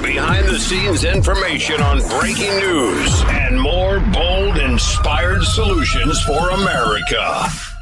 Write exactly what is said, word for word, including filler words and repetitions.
behind the scenes information on breaking news and more bold, inspired solutions for America.